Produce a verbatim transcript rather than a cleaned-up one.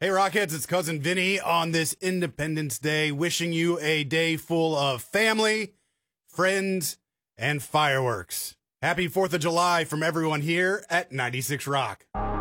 Hey, Rockheads, it's Cousin Vinny on this Independence Day, wishing you a day full of family, friends, and fireworks. Happy fourth of July from everyone here at ninety-six Rock.